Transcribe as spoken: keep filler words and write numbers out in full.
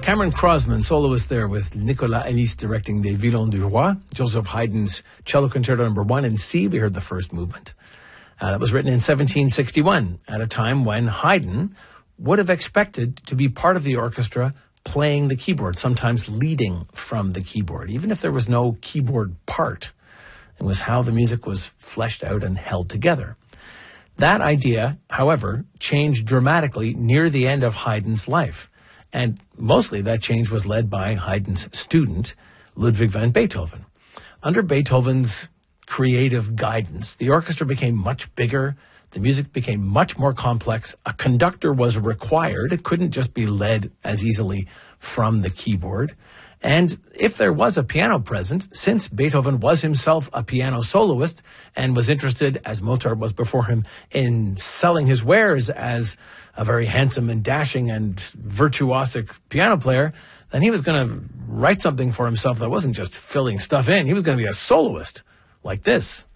Cameron Crosman, soloist there with Nicolas Ellis directing Les Violons du Roi, Joseph Haydn's Cello Concerto number one in C. We heard the first movement. Uh, that was written in seventeen sixty-one, at a time when Haydn would have expected to be part of the orchestra playing the keyboard, sometimes leading from the keyboard, even if there was no keyboard part. It was how the music was fleshed out and held together. That idea, however, changed dramatically near the end of Haydn's life. And mostly that change was led by Haydn's student, Ludwig van Beethoven. Under Beethoven's creative guidance, the orchestra became much bigger, the music became much more complex, a conductor was required, it couldn't just be led as easily from the keyboard. And if there was a piano present, since Beethoven was himself a piano soloist and was interested, as Mozart was before him, in selling his wares as a very handsome and dashing and virtuosic piano player, then he was going to write something for himself that wasn't just filling stuff in. He was going to be a soloist like this.